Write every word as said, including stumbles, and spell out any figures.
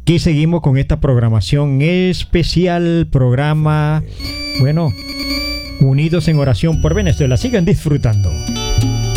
aquí seguimos con esta programación especial, programa, bueno, Unidos en Oración por Venezuela. Sigan disfrutando.